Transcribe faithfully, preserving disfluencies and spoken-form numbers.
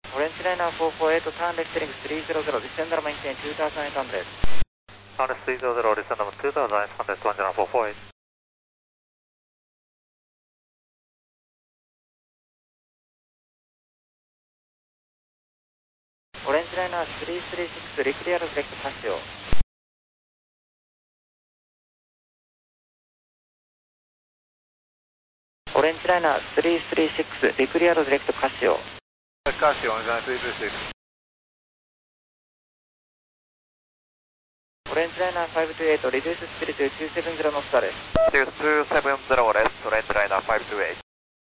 オレンジライナーよんよんはち、ターンレフテリングさんぜろぜろ、ディセンダーメインテンにせんはっぴゃく。 ターンレフさんぜろぜろ、ディセンダーにせんはっぴゃく、よんぜろよんはち。 オレンジライナーさんさんろく、リクリアルブレックパシオ。オレンジライナーさんさんろく、リクリアルディレクトカシオ。 カシオ、オレンジライナーさんさんろく。 オレンジライナーごにはち、リデューススピリットにひゃくななじゅうのスターです。 にひゃくななじゅうです。オレンジライナーごにはち。